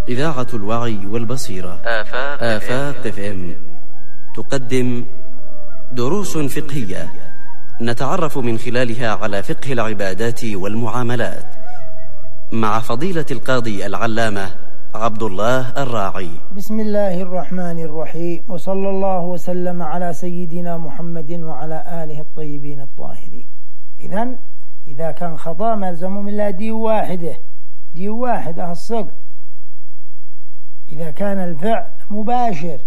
إذاعة الوعي والبصيرة آفاق FM تقدم دروس فقهية نتعرف من خلالها على فقه العبادات والمعاملات مع فضيلة القاضي العلامة عبد الله الراعي. بسم الله الرحمن الرحيم، وصلى الله وسلم على سيدنا محمد وعلى آله الطيبين الطاهرين. إذا كان خطأ ما يلزم من لا دي واحدة الصدق. إذا كان الفعل مباشر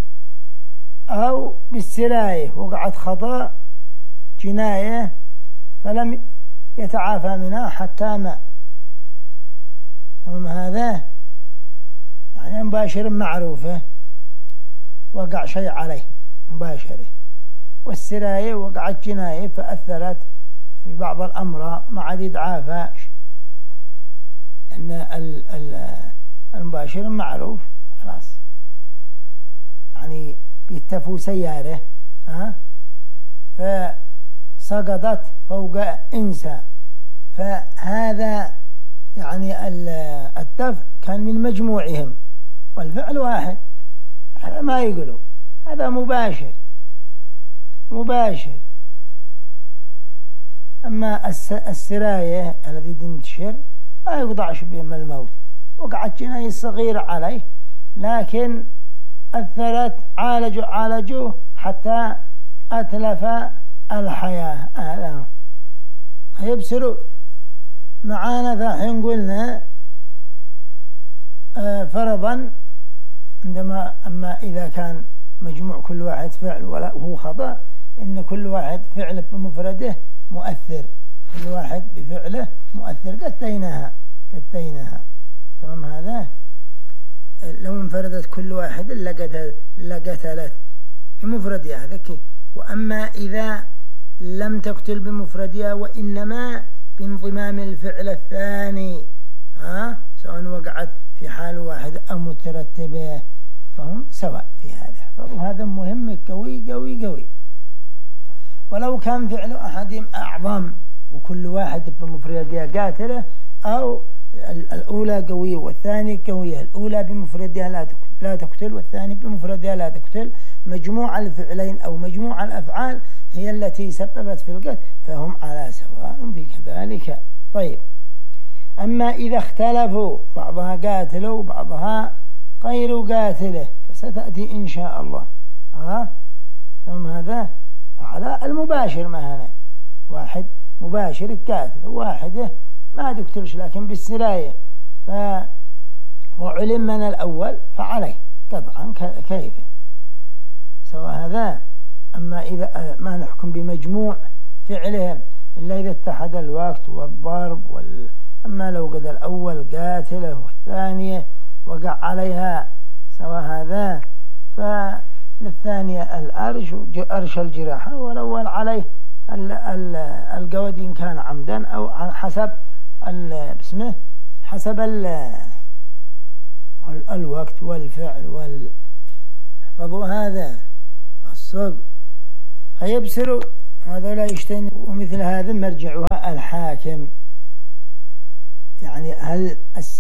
أو بالسراية وقعت خطأ جناية فلم يتعافى منها حتى مات، تمام؟ هذا يعني مباشر معروفة وقع شيء عليه مباشرة، والسراية وقعت جناية فأثرت في بعض الأمراض ما عاد يتعافاش، أن المباشر معروف خلاص، يعني بيتفوا سيارة فسقطت فوق إنسان، فهذا يعني الدفع كان من مجموعهم والفعل واحد، هذا ما يقولوا، هذا مباشر. أما السراية الذي تنتشر ما يقطعش بهم الموت، وقعت جناية صغيرة عليه لكن أثرت، عالجوه حتى أتلف الحياة. هذا يبصروا معانا. فحين قلنا فرضا أما إذا كان مجموع كل واحد فعل وهو خطأ، إن كل واحد فعل بمفرده مؤثر، كل واحد بفعله مؤثر. قتيناها تمام؟ هذا لو انفردت كل واحد لقتلت بمفردها ذكي. وأما إذا لم تقتل بمفردها وإنما بانضمام الفعل الثاني، سواء وقعت في حال واحد أو مترتبة، فهم سواء في هذا. هذا مهم قوي. ولو كان فعل أحدهم أعظم وكل واحد بمفردها قاتلة، أو الأولى قوية والثاني قوية، الأولى بمفردها لا تقتل والثاني بمفردها لا تقتل، مجموع الفعلين أو مجموع الأفعال هي التي سببت في القتل، فهم على سواء في كذلك. طيب، أما إذا اختلفوا بعضها قاتل وبعضها غير قاتله فستأتي إن شاء الله. تمام؟ هذا على المباشر، ما هنا واحد مباشر قاتل وواحده ما تقتلش لكن بالسراية، وعلم من الأول فعليه قطعا كيف سواء هذا. أما إذا ما نحكم بمجموع فعلهم إلا إذا اتحد الوقت والضرب أما لو قد الأول قاتله والثانية وقع عليها سواء هذا، فللثانية أرش الجراحة، والأول عليه القود إن كان عمدا أو حسب حسب الوقت والفعل احفظوا هذا الصدق. هيبصروا هذا لا يشتني، ومثل هذا مرجعها الحاكم. يعني هل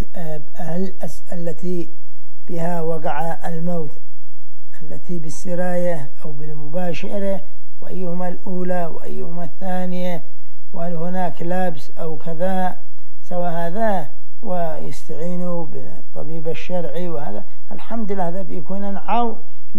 التي بها وقع الموت التي بالسراية أو بالمباشرة، وأيهما الأولى وأيهما الثانية، وهل هناك لابس أو كذا سوى هذا، ويستعينوا بالطبيب الشرعي. وهذا الحمد لله هذا بيكون عون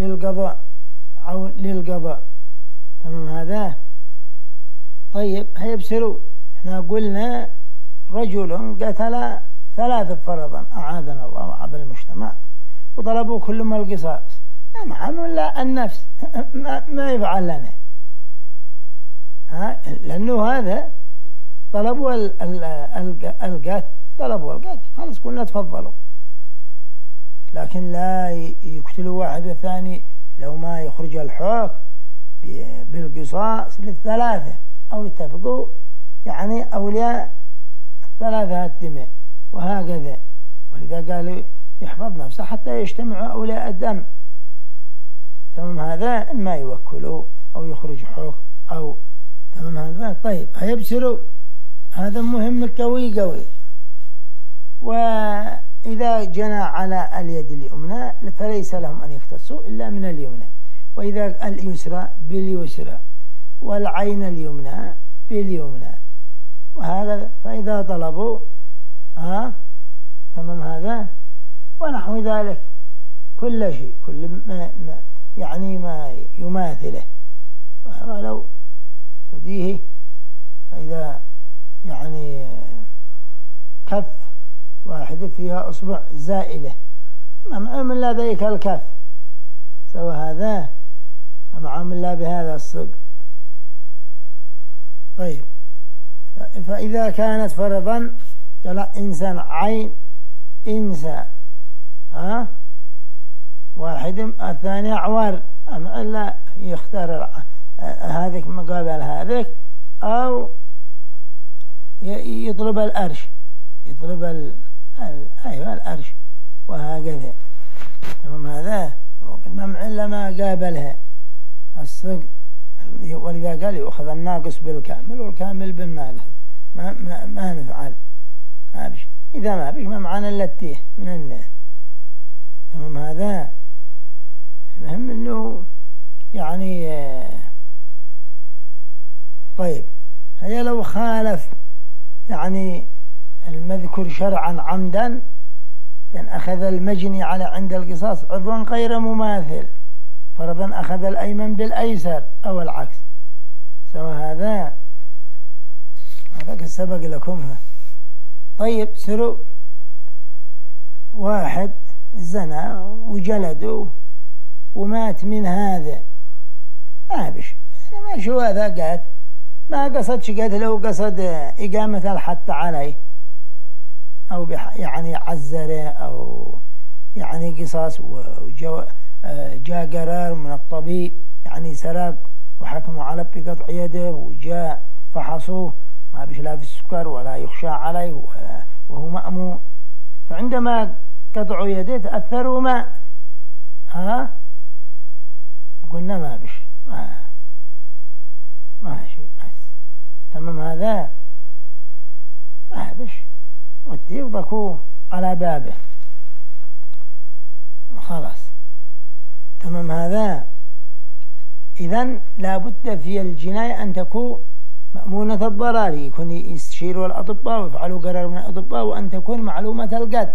للقضاء. تمام؟ هذا طيب. هيبصروا احنا قلنا رجل قتل 3 فرضا، أعاذنا الله وعظ المجتمع، وطلبوا كلهم القصاص، معهم لا النفس ما يفعل لنا، لأنه هذا طلبوا القتل، خلاص قلنا تفضلوا، لكن لا يقتلوا واحد والثاني لو ما يخرج الحكم بالقصاص لل3، أو يتفقوا يعني أولياء 3 الدماء وهكذا. ولذا قالوا يحفظ نفسه حتى يجتمعوا أولياء الدم. تمام؟ هذا ما يوكلوا أو يخرج حكم أو تمام هذا. طيب، هيبصروا هذا مهم قوي. وإذا إذا جنى على اليد اليمنى فليس لهم أن يختصوا إلا من اليمنى، وإذا اليسرى باليسرى، والعين اليمنى باليمنى، وهكذا. فإذا طلبوا تمام هذا ونحو ذلك كل شيء، كل ما يعني ما يماثله، ولو تديه. فإذا يعني كف واحدة فيها أصبع زائلة من لا ذيك الكف سوى هذا معامل لا بهذا الصدق. طيب، فإذا كانت فرضا إنسان عين إنسان واحد الثاني أعور، أما لا يختار هذيك مقابل هذيك، أو يطلب الأرش، يطلب أيوة الأرش، وهكذا. تمام هذا ممنوع إلا ما قابلها الصدق، ولذا قال يأخذ الناقص بالكامل والكامل بالناقص، ما نفعل ما بش. إذا ما بش ما معنا إلا التيه من الناس. تمام هذا. المهم إنه يعني طيب، هي لو خالف يعني المذكور شرعا عمدا، كان أخذ المجني على عند القصاص عضوا غير مماثل، فرضا أخذ الأيمن بالأيسر أو العكس، سوى هذا كالسبق لكم. طيب، سروا واحد زنى وجلده ومات من هذا، ما بش يعني ما شو هذا قات، ما قصد قتله، قصد إقامة الحد عليه، أو يعني عزره، أو يعني قصاص، وجاء قرار من الطبيب يعني سرق وحكموا على بقطع يده، وجاء فحصوه ما بش لا في السكر ولا يخشى عليه وهو مأمون، فعندما قطعوا يده تأثروا مات، قلنا ما بش ما شيء بس. تمام هذا ما بش، وديه وضكوه على بابه خلاص. تمام هذا. إذن لابد في الجناية أن تكون مأمونة الضرر، يكون يستشيروا الأطباء ويفعلوا قرار من الأطباء، وأن تكون معلومة القتل.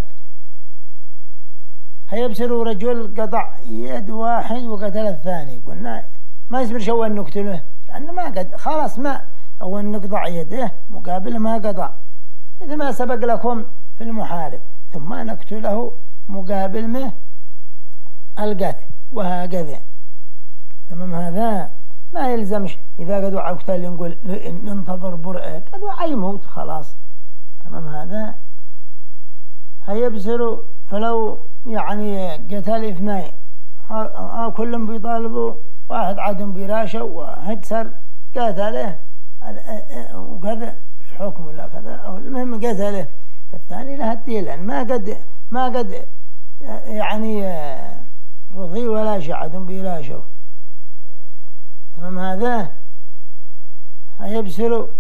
هيبصروا رجل قطع يد واحد وقتل الثاني، قلنا ما يصبر شو أن نقتله، لأنه ما قد خلاص ما أو أن نقطع يده مقابل ما قطع، مثل ما سبق لكم في المحارب، ثم نقتله مقابل ما القتل، وهكذا. تمام هذا. ما يلزمش إذا قدوا عقتل نقول ننتظر برئة، قدوا عيموت خلاص. تمام هذا. هيبصروا فلو يعني قتل اثنين كلهم بيطالبوا، واحد عدم براشه وواحد سر قتله وكذا بحكم ولا كذا، أو المهم قتله، فالثاني له الدين، لأن ما قد يعني رضي ولا شيء عدم براشه. تمام هذا. هيبصروا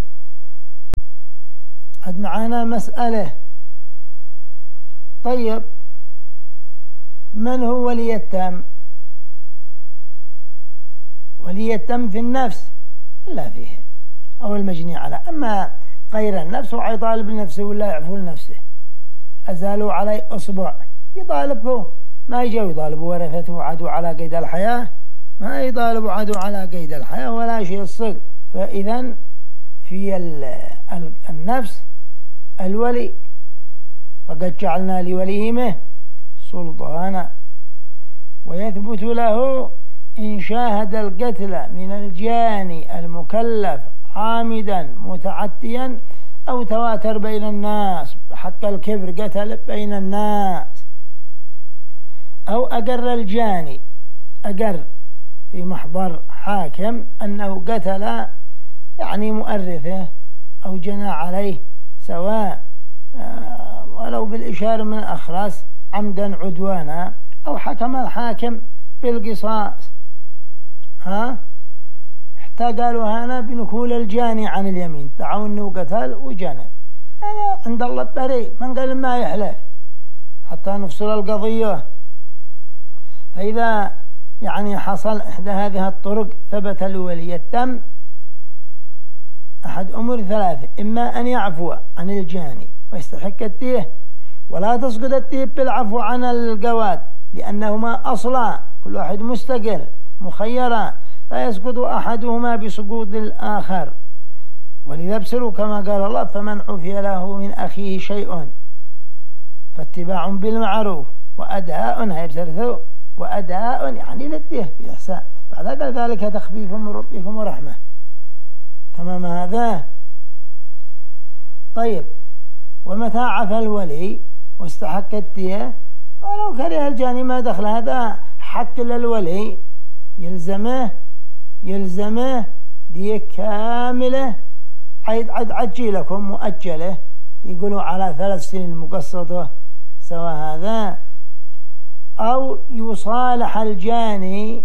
عد معانا مسألة. طيب، من هو ولي التام؟ ولي التام في النفس لا فيه، أو المجني على. أما غير النفس ويطالب نفسه ولا يعفو لنفسه، أزالوا علي أصبع يطالبه، ما يجوا يطالبوا ورثته عدو على قيد الحياة، ما يطالبوا عدو على قيد الحياة ولا شيء الصغر. فإذا في النفس الولي، فقد جعلنا لوليه سلطانا، ويثبت له إن شاهد القتل من الجاني المكلف عامدا متعديا، أو تواتر بين الناس حق الكبر قتل بين الناس، أو أقر الجاني، أقر في محضر حاكم أنه قتل يعني مؤرثه أو جنى عليه، سواء ولو بالإشارة من الأخرس عمدا عدوانا، أو حكم الحاكم بالقصاص، حتى قالوا هنا بنكول الجاني عن اليمين، دعوا أنه قتل وجنى، هذا عند الله بريء، من قال ما يحلف حتى نفصل القضية. فإذا يعني حصل إحدى هذه الطرق ثبت الولي التم أحد أمور ثلاثة: إما أن يعفو عن الجاني ويستحق الدية، ولا تسقط الدية بالعفو عن القواد، لأنهما أصلا كل واحد مستقل مخيران، لا يسقط أحدهما بسقوط الآخر. ولذا ابصروا كما قال الله: فمن عفي له من أخيه شيء فاتباع بالمعروف وأداء، هيبصرثوا وأداء يعني للديه بإحسان. بعد قال ذلك تخفيف من ربكم ورحمة. تمام هذا؟ طيب، ومتى عفى الولي واستحق الدية ولو كره الجاني ما دخل، هذا حق للولي، يلزمه دية كاملة عجيلكم مؤجلة، يقولوا على 3 سنين مقسطة، سواء هذا أو يصالح الجاني،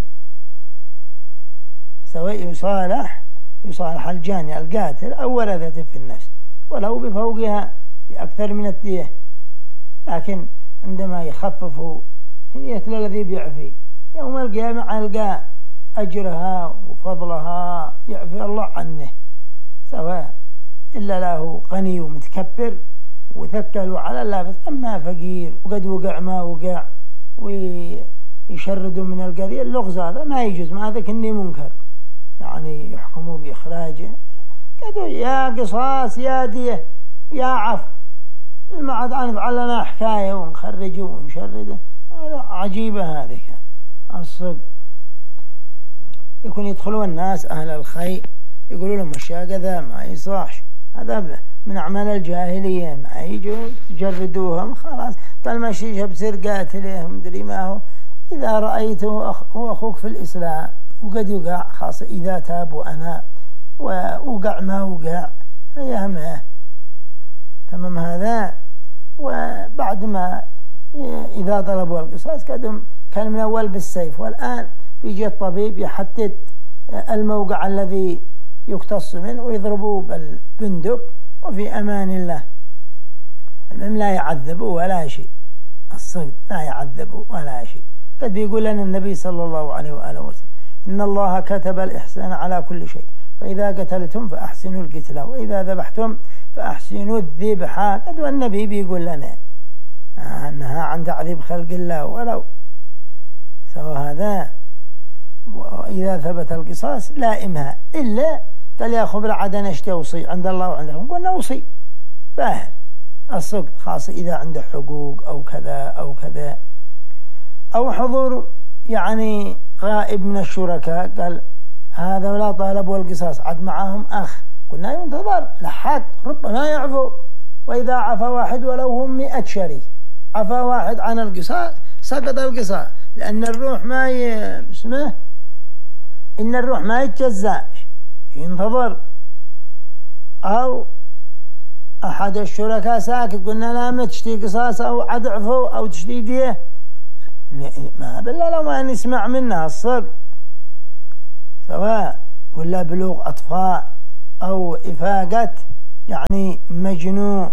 سواء يصالح الجاني القاتل أو ورثته في النفس ولو بفوقها بأكثر من الدية. لكن عندما يخففوا هنية الذي بيعفي يوم القيامة ألقى أجرها وفضلها يعفي الله عنه، سواء إلا له غني ومتكبر وثكلوا على اللابس، أما فقير وقد وقع ما وقع ويشردوا من القرية، اللغز هذا ما يجوز، ما هذا كني منكر، يعني يحكموا بإخراجه قدوا يا قصاص يا دية يا عفو، ما عاد نفعل لنا حكاية ونخرجه ونشرده، عجيبة هذه الصدق. يكون يدخلوا الناس أهل الخير يقولوا لهم أشياء كذا ما يصلحش، هذا من أعمال الجاهلية، ما يجوا تجردوهم خلاص، طالما شيء بسرقات لهم مدري ما هو. إذا رأيته هو أخوك في الإسلام وقد يقع، خاصة إذا تاب وأنا ووقع ما وقع هيهمه. تمام هذا؟ وبعد ما إذا طلبوا القصاص كان من أول بالسيف، والآن بيجي الطبيب يحدد الموقع الذي يقتص منه ويضربوه بالبندق وفي أمان الله. المهم لا يعذبوا ولا شيء، الصدق لا يعذبوا ولا شيء. قد بيقول لنا النبي صلى الله عليه وآله وسلم: إن الله كتب الإحسان على كل شيء، فإذا قتلتم فأحسنوا القتل، وإذا ذبحتم فأحسنوا الذبح. قد والنبي بيقول لنا أنها عن تعذيب خلق الله ولو سوى هذا. وإذا ثبت القصاص لا إمهاء، إلا قال يا خبر عدن اشتوصي عند الله وعندهم، قلنا وصي باهر الصدق، خاصة إذا عنده حقوق أو كذا أو كذا، أو حضور يعني غائب من الشركاء، قال هذا ولا طالبوا القصاص عد معهم أخ، قلنا ينتظر لحق ربما يعفو. وإذا عفى واحد ولو هم 100 شريك، عفى واحد عن القصاص سقط القصاص، لأن الروح ما اسمه إن الروح ما يتجزاش، ينتظر. أو أحد الشركاء ساكت، قلنا لا ما تشتي قصاص أو عد عفو أو تشتي ديه، ما بالله لو ما نسمع منها الصدق، سواء ولا بلوغ أطفال أو إفاقة يعني مجنون،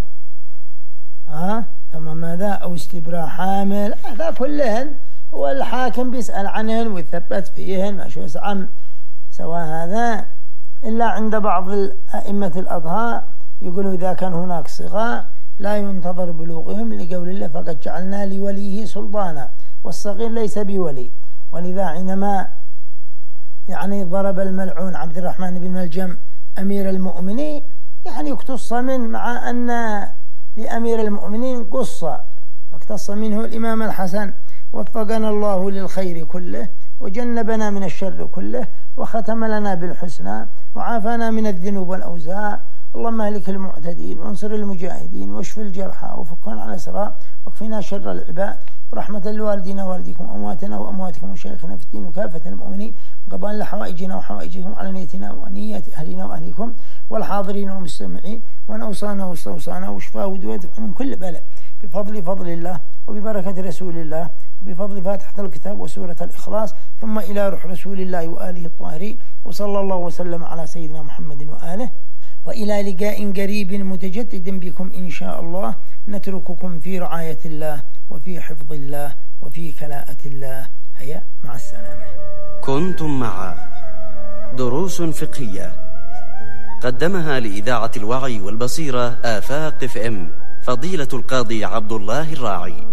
تمام هذا، أو استبراء حامل، هذا كلهن هو الحاكم بيسأل عنهن ويثبت فيهن ما شو يسعم سواء هذا. إلا عند بعض الأئمة الأضحى يقولوا إذا كان هناك صغار لا ينتظر بلوغهم، لقول الله: فقد جعلنا لوليه سلطانا والصغير ليس بولي. ولذا حينما يعني ضرب الملعون عبد الرحمن بن ملجم أمير المؤمنين، يعني يقتص من، مع أن لأمير المؤمنين قصة اقتص منه الإمام الحسن: وفقنا الله للخير كله وجنبنا من الشر كله وختم لنا بالحسنى وعافانا من الذنوب والأوزار، اللهم اهلك المعتدين وانصر المجاهدين واشف الجرحى وفكنا على الأسرى واكفنا شر العباد، ورحمة لوالدينا ووالديكم وأمواتنا وأمواتكم وشيخنا في الدين وكافة المؤمنين، وقضاء لحوائجنا وحوائجكم على نيتنا ونيات أهلنا وأهليكم والحاضرين والمستمعين، وأن أوصانا واستوصانا وشفاء ودوات من كل بلاء، بفضل الله وببركة رسول الله وبفضل فاتحة الكتاب وسورة الإخلاص، ثم إلى روح رسول الله وآله الطاهرين، وصلى الله وسلم على سيدنا محمد وآله. وإلى لقاء قريب متجدد بكم إن شاء الله، نترككم في رعاية الله وفي حفظ الله وفي كلاءة الله. هيا مع السلامة. كنتم مع دروس فقهية قدمها لإذاعة الوعي والبصيرة آفاق FM فضيلة القاضي عبد الله الراعي.